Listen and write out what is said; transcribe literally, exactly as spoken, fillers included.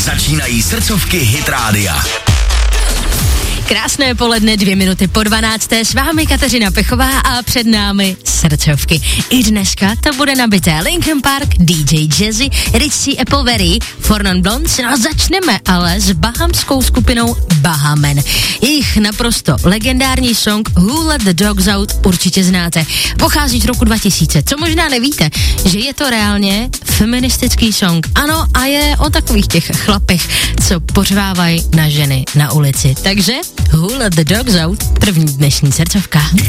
Začínají srdcovky Hit Rádia. Krásné poledne, dvě minuty po dvanácté, s vámi Kateřina Pechová a před námi srdcovky. I dneska to bude nabité Linkin Park, D J Jazzy, Ritchie Appleberry, Four Non Blondes. No a začneme ale s bahamskou skupinou Bahamen. Jejich naprosto legendární song Who Let the Dogs Out určitě znáte. Pochází z roku dva tisíce. Co možná nevíte, že je to reálně feministický song. Ano, a je o takových těch chlapech, co pořvávají na ženy na ulici. Takže Who Let the Dogs Out, první dnešní srdcovka.